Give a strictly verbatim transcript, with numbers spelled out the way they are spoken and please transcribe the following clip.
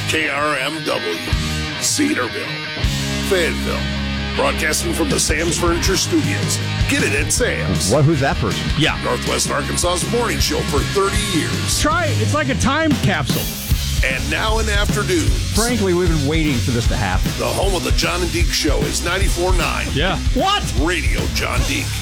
K R M W, Cedarville, Fayetteville. Broadcasting from the Sam's Furniture Studios. Get it at Sam's. What? Who's that person? Yeah. Northwest Arkansas's morning show for thirty years. Try it. It's like a time capsule. And now in afternoons. Frankly, we've been waiting for this to happen. The home of the John and Deke Show is ninety-four point nine. Yeah. What? Radio John Deke.